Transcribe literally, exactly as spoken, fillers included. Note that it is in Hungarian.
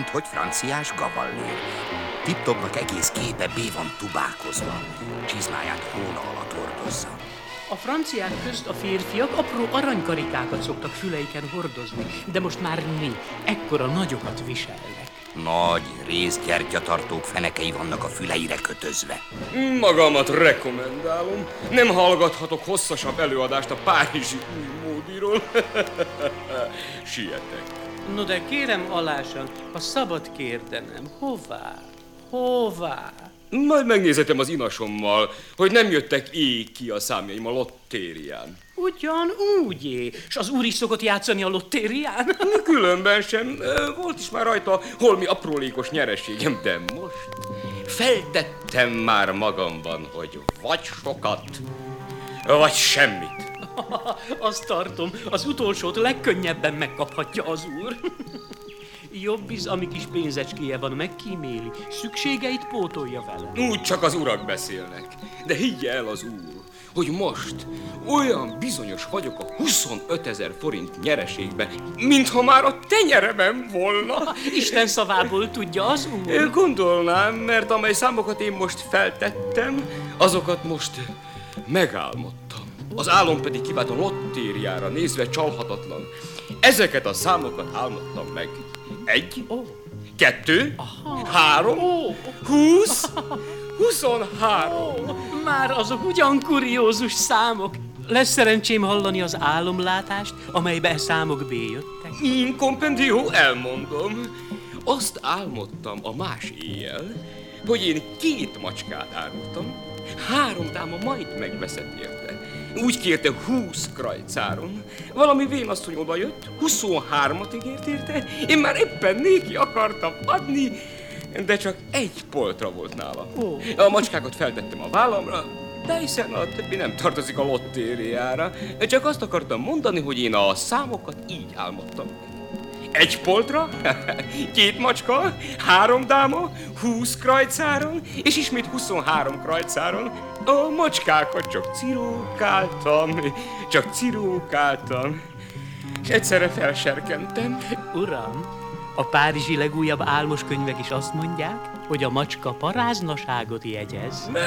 mint hogy franciás gavallér. Tip-topnak egész képe bé van tubákozva, csizmáját hóna alatt hordozza. A franciák közt a férfiak apró aranykarikákat szoktak füleiken hordozni, de most már mi ekkora nagyokat viselnek. Nagy, rézgyertyatartók fenekei vannak a füleire kötözve. Magamat rekomendálom. Nem hallgathatok hosszasabb előadást a párizsi új módiról. Sietek. No de kérem alásan, ha szabad kérdenem, hová? Hová? Majd megnézetem az inasommal, hogy nem jöttek ég ki a számjaim a lottérián. Ugyan úgyé, és az úr is szokott játszani a lottérián? Különben sem. Volt is már rajta holmi aprólékos nyereségem, de most feltettem már magamban, hogy vagy sokat, vagy semmit. Azt tartom, az utolsót legkönnyebben megkaphatja az úr. Jobb is, ami kis pénzecskéje van, megkíméli, szükségeit pótolja vele. Úgy csak az urak beszélnek, de higgye el az úr, hogy most olyan bizonyos vagyok a huszonötezer forint nyereségbe, mintha már a tenyeremen volna. Isten szavából tudja az úr. Gondolnám, mert amely számokat én most feltettem, azokat most megálmodtam. Az álom pedig kivált a lottériára nézve csalhatatlan. Ezeket a számokat álmodtam meg. Egy, oh. kettő, aha. három, oh. húsz, huszonhárom. Oh, már azok ugyan kuriózus számok. Lesz szerencsém hallani az álomlátást, amelybe számok béjöttek? In compendio, elmondom. Azt álmodtam a más éjjel, hogy én két macskát árultam, három dáma majd megveszett érte. Úgy kérte húsz krajcáron. Valami vénasszony oda jött, huszonhármat ígért érte, én már éppen néki akartam adni, de csak egy poltra volt nála. Oh. A macskákat feltettem a vállamra, de hiszen a többi nem tartozik a lottériára. Csak azt akartam mondani, hogy én a számokat így álmodtam. Egy poltra, két macska, három dáma, húsz krajcáron, és ismét huszonhárom krajcáron. A macskákat csak cirókáltam, csak cirókáltam, és egyszerre felserkentem. Uram, a párizsi legújabb álmos könyvek is azt mondják, hogy a macska paráznaságot jegyez.